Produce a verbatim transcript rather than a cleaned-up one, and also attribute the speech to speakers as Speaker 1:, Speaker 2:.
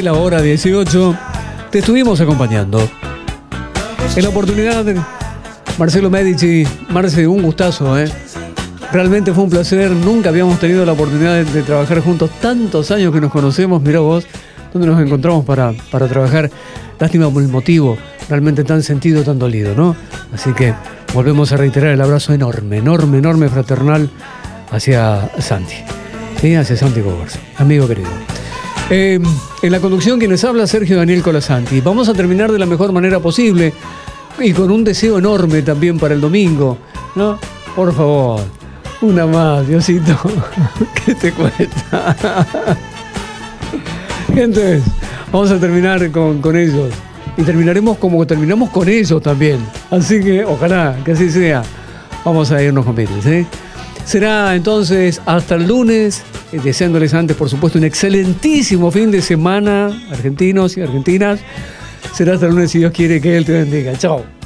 Speaker 1: de la hora dieciocho, te estuvimos acompañando. En la oportunidad, Marcelo Medici, Marce, un gustazo, ¿eh? Realmente fue un placer, nunca habíamos tenido la oportunidad de, de trabajar juntos, tantos años que nos conocemos, mirá vos, donde nos encontramos para, para trabajar. Lástima por el motivo, realmente tan sentido, tan dolido, ¿no? Así que volvemos a reiterar el abrazo enorme, enorme, enorme, fraternal hacia Santi, ¿sí? Hacia Santi Cobors, amigo querido. Eh, en la conducción, quienes habla, Sergio Daniel Colasanti. Vamos a terminar de la mejor manera posible y con un deseo enorme también para el domingo, ¿no? Por favor, una más, Diosito, ¿qué te cuesta? Entonces, vamos a terminar con, con ellos. Y terminaremos como terminamos con ellos también. Así que, ojalá que así sea. Vamos a irnos con Beatles, ¿eh? Será entonces hasta el lunes, eh, deseándoles antes, por supuesto, un excelentísimo fin de semana, argentinos y argentinas. Será hasta el lunes, si Dios quiere, que Él te bendiga. Chao.